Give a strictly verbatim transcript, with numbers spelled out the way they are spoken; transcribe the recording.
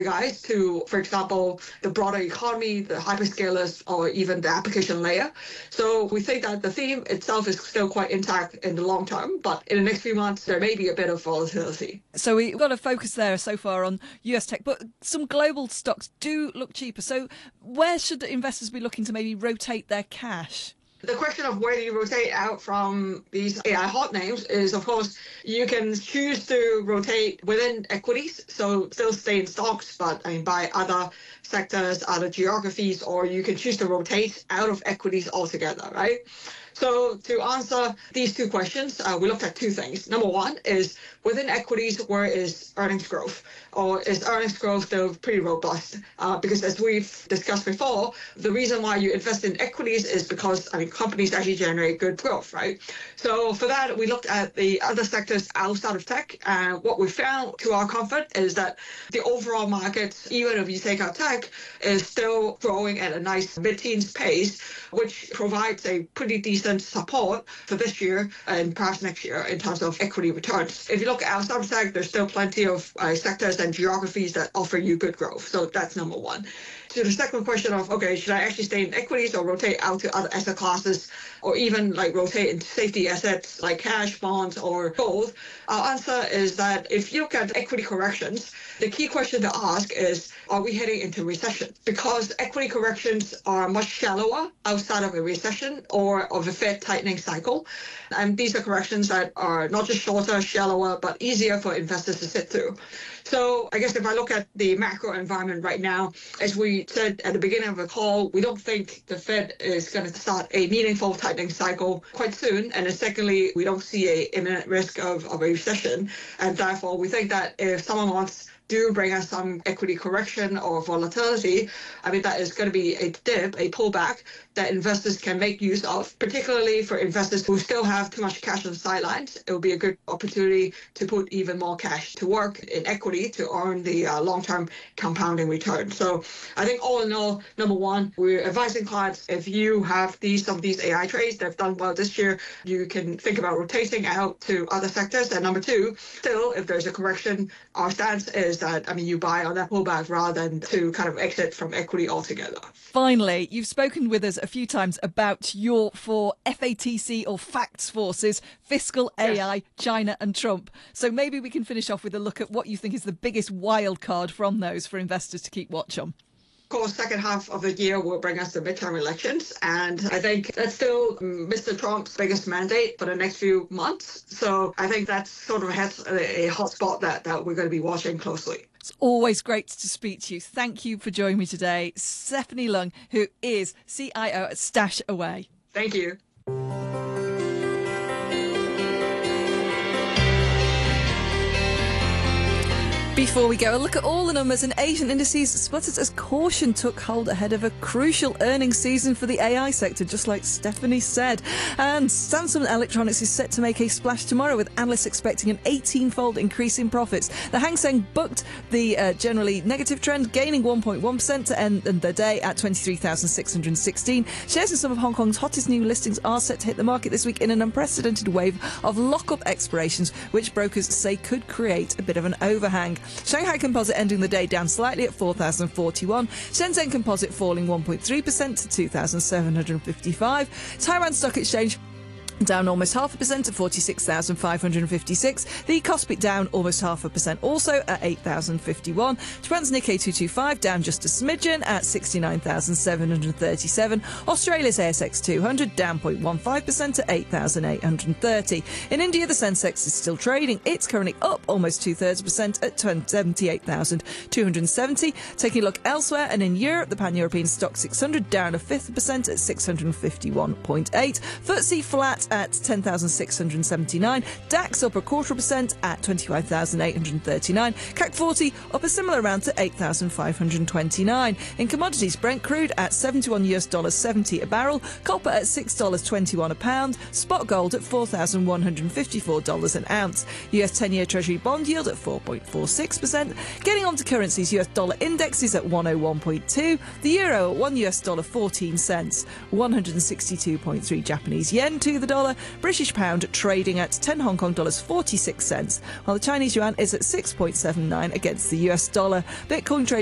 guys to, for example, the broader economy, the hyperscalers, or even the application layer. So we think that the theme itself is still quite intact in the long term, but in the next few months, there may be a bit of volatility. So we've got a focus there so far on U S tech, but some global stocks do look cheaper. So where should investors be looking to maybe rotate their cash? The question of where do you rotate out from these A I hot names is, of course, you can choose to rotate within equities, so still stay in stocks, but I mean, buy other sectors, other geographies, or you can choose to rotate out of equities altogether, right? So to answer these two questions, uh, we looked at two things. Number one is within equities, where is earnings growth? Or is earnings growth still pretty robust? Uh, because as we've discussed before, the reason why you invest in equities is because, I mean, companies actually generate good growth, right? So for that, we looked at the other sectors outside of tech. And what we found to our comfort is that the overall market, even if you take out tech, is still growing at a nice mid-teens pace, which provides a pretty decent support for this year and perhaps next year in terms of equity returns. If you look outside of tech, there's still plenty of uh, sectors and geographies that offer you good growth. So that's number one. To the second question of, okay, should I actually stay in equities or rotate out to other asset classes, or even like rotate into safety assets like cash, bonds, or gold? Our answer is that if you look at equity corrections, the key question to ask is, are we heading into recession? Because equity corrections are much shallower outside of a recession or of a Fed tightening cycle. And these are corrections that are not just shorter, shallower, but easier for investors to sit through. So I guess if I look at the macro environment right now, as we said at the beginning of the call, we don't think the Fed is going to start a meaningful tightening cycle quite soon. And then secondly, we don't see a imminent risk of, of a recession. And therefore, we think that if someone wants do bring us some equity correction or volatility, I mean, that is going to be a dip, a pullback that investors can make use of, particularly for investors who still have too much cash on the sidelines. It will be a good opportunity to put even more cash to work in equity to earn the uh, long-term compounding return. So I think all in all, number one, we're advising clients, if you have these some of these A I trades that have done well this year, you can think about rotating out to other sectors. And number two, still, if there's a correction, our stance is that, I mean, you buy on that pullback rather than to kind of exit from equity altogether. Finally, you've spoken with us a few times about your four F A T C or facts forces: fiscal, A I, yes, China and Trump. So maybe we can finish off with a look at what you think is the biggest wild card from those for investors to keep watch on. Of course, second half of the year will bring us the midterm elections, and I think that's still Mister Trump's biggest mandate for the next few months. So I think that's sort of has a, a hot spot that, that we're going to be watching closely. It's always great to speak to you. Thank you for joining me today, Stephanie Lung, who is C I O at Stash Away. Thank you. Before we go, a look at all the numbers, and Asian indices spluttered as caution took hold ahead of a crucial earnings season for the A I sector, just like Stephanie said. And Samsung Electronics is set to make a splash tomorrow, with analysts expecting an eighteen-fold increase in profits. The Hang Seng bucked the uh, generally negative trend, gaining one point one percent to end the day at twenty-three thousand six hundred sixteen. Shares in some of Hong Kong's hottest new listings are set to hit the market this week in an unprecedented wave of lock-up expirations, which brokers say could create a bit of an overhang. Shanghai Composite ending the day down slightly at four thousand forty-one. Shenzhen Composite falling one point three percent to two thousand seven hundred fifty-five. Taiwan Stock Exchange down almost half a percent at forty-six thousand five hundred fifty-six. The Kospi down almost half a percent also at eight thousand fifty-one. Japan's Nikkei two twenty-five down just a smidgen at sixty-nine thousand seven hundred thirty-seven. Australia's A S X two hundred down zero point one five percent at eight thousand eight hundred thirty. In India, the Sensex is still trading. It's currently up almost two-thirds of a percent at seventy-eight thousand two hundred seventy. Taking a look elsewhere, and in Europe, the Pan-European Stock six hundred down a fifth of a percent at six hundred fifty-one point eight. F T S E flat at ten thousand six hundred seventy-nine. DAX up a quarter of a percent at twenty-five thousand eight hundred thirty-nine. C A C forty up a similar amount to eight thousand five hundred twenty-nine. In commodities, Brent crude at seventy-one US dollars seventy a barrel, copper at six dollars twenty-one a pound, spot gold at four thousand one hundred fifty-four dollars an ounce. U S ten-year Treasury bond yield at four point four six percent. Getting on to currencies, U S dollar index is at one oh one point two, the euro at one US dollar fourteen cents, one hundred sixty-two point three Japanese yen to the dollar. British pound trading at ten Hong Kong dollars forty-six cents, while the Chinese yuan is at six point seven nine against the U S dollar. Bitcoin trading